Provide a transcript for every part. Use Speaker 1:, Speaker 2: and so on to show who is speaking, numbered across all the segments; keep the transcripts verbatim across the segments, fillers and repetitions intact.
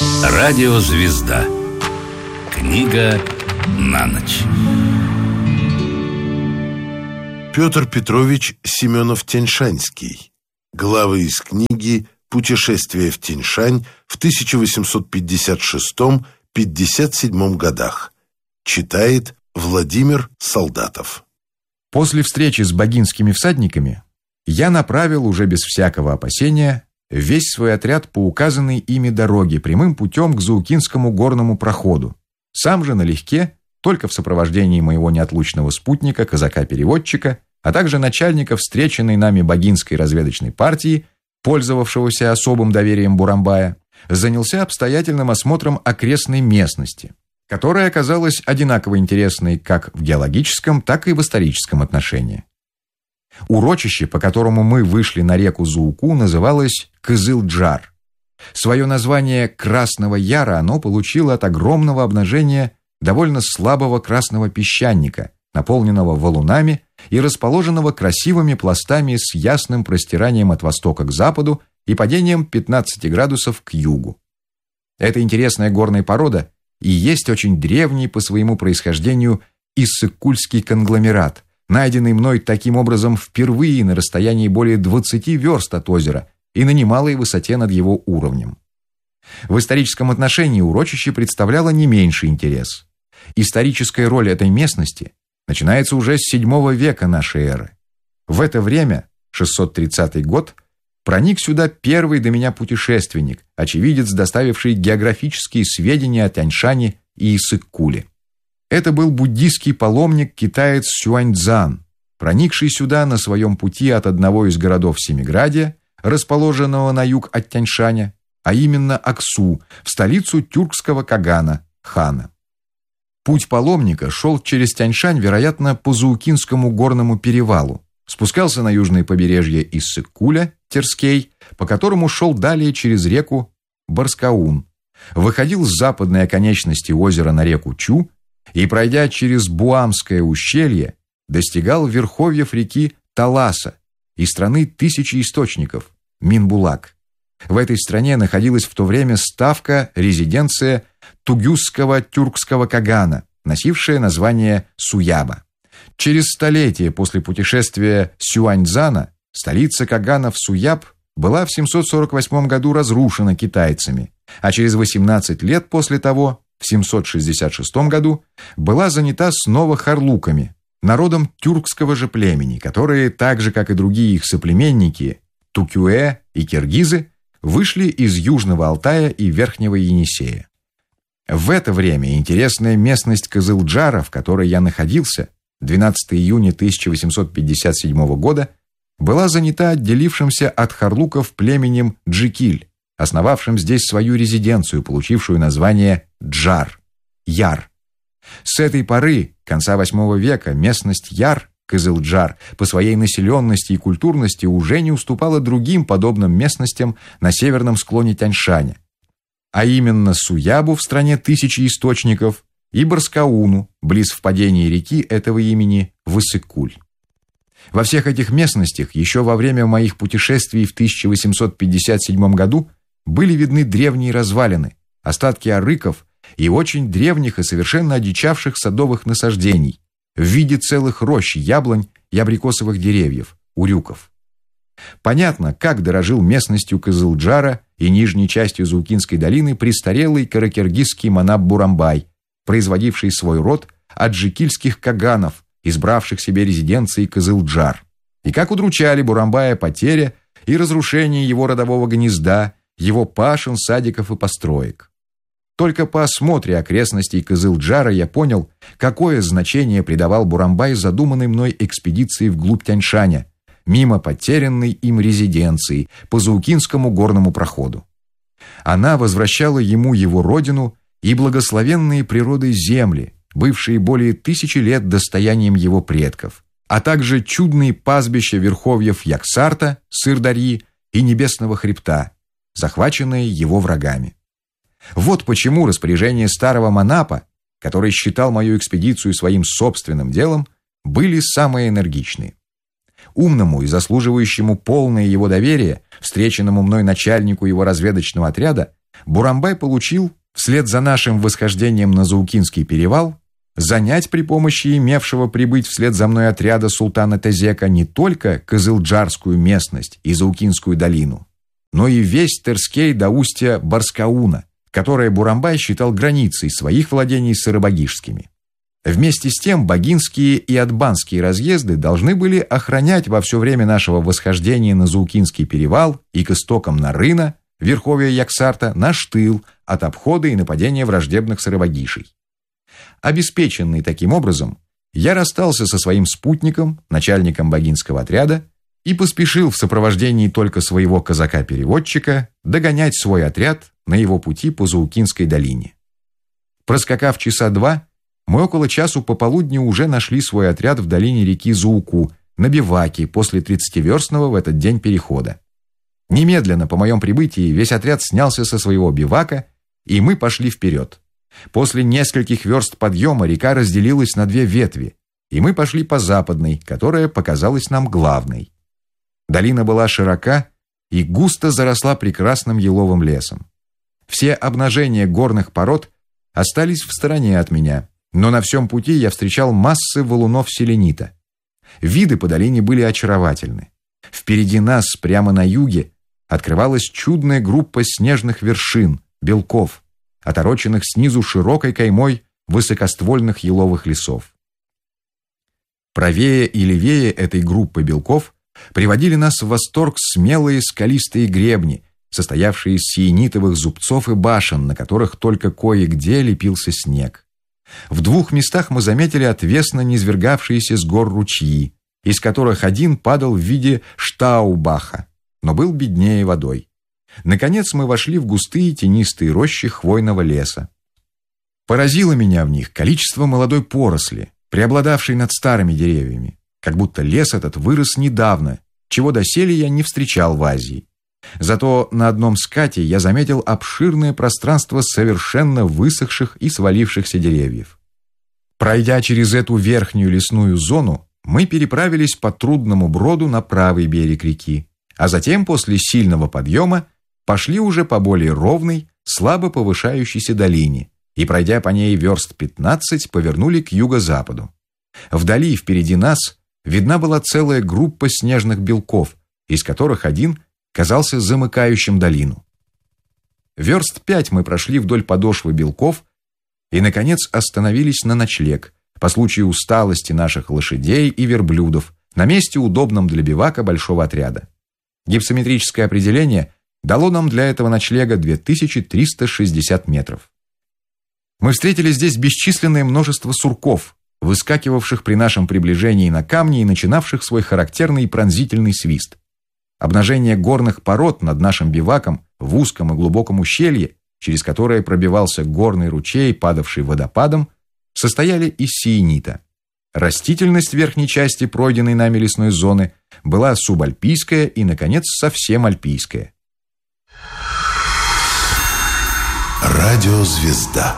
Speaker 1: Радиозвезда. Книга на ночь.
Speaker 2: Петр Петрович Семенов-Тяньшанский. Главы из книги «Путешествие в Тяньшань» в тысяча восемьсот пятьдесят шестом — пятьдесят седьмом годах. Читает Владимир Солдатов.
Speaker 3: После встречи с богинскими всадниками я направил уже без всякого опасения весь свой отряд по указанной ими дороге прямым путем к Заукинскому горному проходу. Сам же налегке, только в сопровождении моего неотлучного спутника, казака-переводчика, а также начальника встреченной нами богинской разведочной партии, пользовавшегося особым доверием Бурамбая, занялся обстоятельным осмотром окрестной местности, которая оказалась одинаково интересной как в геологическом, так и в историческом отношении. Урочище, по которому мы вышли на реку Зууку, называлось Кызыл-Джар. Свое название Красного Яра оно получило от огромного обнажения довольно слабого красного песчаника, наполненного валунами и расположенного красивыми пластами с ясным простиранием от востока к западу и падением пятнадцати градусов к югу. Эта интересная горная порода и есть очень древний по своему происхождению иссык-кульский конгломерат, найденный мной таким образом впервые на расстоянии более двадцати верст от озера и на немалой высоте над его уровнем. В историческом отношении урочище представляло не меньший интерес. Историческая роль этой местности начинается уже с седьмого века нашей эры. В это время, шестьсот тридцатый год, проник сюда первый до меня путешественник, очевидец, доставивший географические сведения о Тяньшане и Иссык-Куле. Это был буддийский паломник-китаец Сюаньцзан, проникший сюда на своем пути от одного из городов Семиградия, расположенного на юг от Тяньшаня, а именно Аксу, в столицу тюркского кагана, хана. Путь паломника шел через Тяньшань, вероятно, по Заукинскому горному перевалу, спускался на южное побережье Иссык-Куля, Терскей, по которому шел далее через реку Барскаун, выходил с западной оконечности озера на реку Чу и, пройдя через Буамское ущелье, достигал верховьев реки Таласа и страны тысячи источников, Минбулак. В этой стране находилась в то время ставка, резиденция тугюсского тюркского кагана, носившая название Суяба. Через столетие после путешествия Сюаньцзана столица каганов Суяб была в семьсот сорок восьмом году разрушена китайцами, а через восемнадцать лет после того, в семьсот шестьдесят шестом году, была занята снова харлуками, народом тюркского же племени, которые, так же как и другие их соплеменники, тукюэ и киргизы, вышли из Южного Алтая и Верхнего Енисея. В это время интересная местность Кызыл-Джара, в которой я находился, двенадцатого июня тысяча восемьсот пятьдесят седьмого года, была занята отделившимся от харлуков племенем Джикиль, основавшим здесь свою резиденцию, получившую название Джар, Яр. С этой поры, конца восьмого века, местность Яр, Кызыл-Джар, по своей населенности и культурности уже не уступала другим подобным местностям на северном склоне Тяньшаня, а именно Суябу в стране тысячи источников и Барскауну, близ впадения реки этого имени в Иссык-Куль. Во всех этих местностях еще во время моих путешествий в тысяча восемьсот пятьдесят седьмом году были видны древние развалины, остатки арыков и очень древних и совершенно одичавших садовых насаждений в виде целых рощ яблонь и абрикосовых деревьев, урюков. Понятно, как дорожил местностью Кызыл-Джара и нижней частью Заукинской долины престарелый каракиргизский манап Бурамбай, производивший свой род от джикильских каганов, избравших себе резиденции Кызыл-Джар, и как удручали Бурамбая потеря и разрушение его родового гнезда, его пашен, садиков и построек. Только по осмотре окрестностей Кызыл-Джара я понял, какое значение придавал Бурамбай задуманной мной экспедиции вглубь Тяньшаня, мимо потерянной им резиденции по Заукинскому горному проходу. Она возвращала ему его родину и благословенные природой земли, бывшие более тысячи лет достоянием его предков, а также чудные пастбища верховьев Яксарта, Сырдарьи и Небесного хребта, захваченные его врагами. Вот почему распоряжения старого манапа, который считал мою экспедицию своим собственным делом, были самые энергичные. Умному и заслуживающему полное его доверие, встреченному мной начальнику его разведочного отряда, Бурамбай получил, вслед за нашим восхождением на Заукинский перевал, занять при помощи имевшего прибыть вслед за мной отряда султана Тезека не только Кызылджарскую местность и Заукинскую долину, но и весь Терскей до устья Барскауна, которое Бурамбай считал границей своих владений с сыробагишскими. Вместе с тем багинские и отбанские разъезды должны были охранять во все время нашего восхождения на Заукинский перевал и к истокам Нарына, верховья Яксарта, наш тыл от обхода и нападения враждебных сыробагишей. Обеспеченный таким образом, я расстался со своим спутником, начальником багинского отряда, и поспешил в сопровождении только своего казака-переводчика догонять свой отряд на его пути по Заукинской долине. Проскакав часа два, мы около часу пополудни уже нашли свой отряд в долине реки Зууку, на биваке после тридцативерстного в этот день перехода. Немедленно по моем прибытии весь отряд снялся со своего бивака, и мы пошли вперед. После нескольких верст подъема река разделилась на две ветви, и мы пошли по западной, которая показалась нам главной. Долина была широка и густо заросла прекрасным еловым лесом. Все обнажения горных пород остались в стороне от меня, но на всем пути я встречал массы валунов селенита. Виды по долине были очаровательны. Впереди нас, прямо на юге, открывалась чудная группа снежных вершин, белков, отороченных снизу широкой каймой высокоствольных еловых лесов. Правее и левее этой группы белков приводили нас в восторг смелые скалистые гребни, состоявшие из сиенитовых зубцов и башен, на которых только кое-где лепился снег. В двух местах мы заметили отвесно низвергавшиеся с гор ручьи, из которых один падал в виде штаубаха, но был беднее водой. Наконец мы вошли в густые тенистые рощи хвойного леса. Поразило меня в них количество молодой поросли, преобладавшей над старыми деревьями, как будто лес этот вырос недавно, чего доселе я не встречал в Азии. Зато на одном скате я заметил обширное пространство совершенно высохших и свалившихся деревьев. Пройдя через эту верхнюю лесную зону, мы переправились по трудному броду на правый берег реки, а затем после сильного подъема пошли уже по более ровной, слабо повышающейся долине и, пройдя по ней верст пятнадцать, повернули к юго-западу. Вдали впереди нас видна была целая группа снежных белков, из которых один казался замыкающим долину. Верст пять мы прошли вдоль подошвы белков и, наконец, остановились на ночлег по случаю усталости наших лошадей и верблюдов на месте, удобном для бивака большого отряда. Гипсометрическое определение дало нам для этого ночлега две тысячи триста шестьдесят метров. Мы встретили здесь бесчисленное множество сурков, выскакивавших при нашем приближении на камни и начинавших свой характерный пронзительный свист. Обнажение горных пород над нашим биваком в узком и глубоком ущелье, через которое пробивался горный ручей, падавший водопадом, состояли из сиенита. Растительность верхней части пройденной нами лесной зоны была субальпийская и, наконец, совсем альпийская.
Speaker 2: Радиозвезда.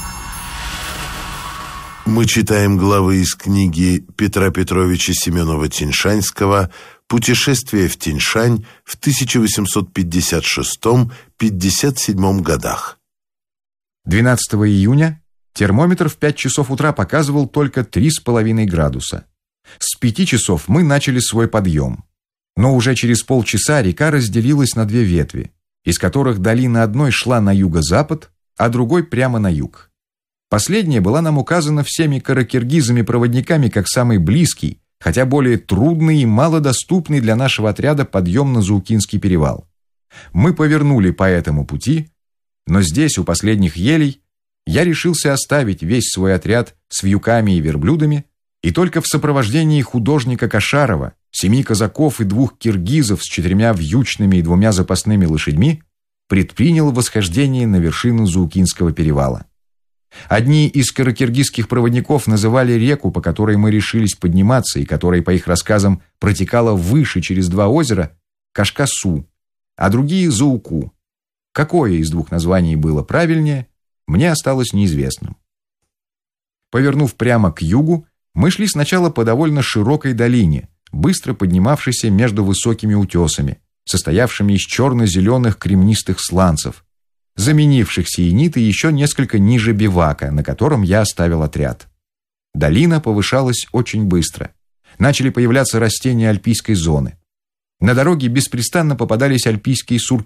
Speaker 2: Мы читаем главы из книги Петра Петровича Семенова-Тиньшанского «Путешествие в Тиньшань» в тысяча восемьсот пятьдесят шестом — пятьдесят седьмом годах.
Speaker 3: двенадцатого июня термометр в пять часов утра показывал только три с половиной градуса. С пяти часов мы начали свой подъем. Но уже через полчаса река разделилась на две ветви, из которых долина одной шла на юго-запад, а другой прямо на юг. Последняя была нам указана всеми каракиргизами-проводниками как самый близкий, хотя более трудный и малодоступный для нашего отряда подъем на Заукинский перевал. Мы повернули по этому пути, но здесь, у последних елей, я решился оставить весь свой отряд с вьюками и верблюдами и только в сопровождении художника Кошарова, семи казаков и двух киргизов с четырьмя вьючными и двумя запасными лошадьми предпринял восхождение на вершину Заукинского перевала. Одни из каракиргизских проводников называли реку, по которой мы решились подниматься и которая, по их рассказам, протекала выше через два озера, Кашкасу, а другие — Зауку. Какое из двух названий было правильнее, мне осталось неизвестным. Повернув прямо к югу, мы шли сначала по довольно широкой долине, быстро поднимавшейся между высокими утесами, состоявшими из черно-зеленых кремнистых сланцев, заменивших сиениты еще несколько ниже бивака, на котором я оставил отряд. Долина повышалась очень быстро. Начали появляться растения альпийской зоны. На дороге беспрестанно попадались альпийские сурки,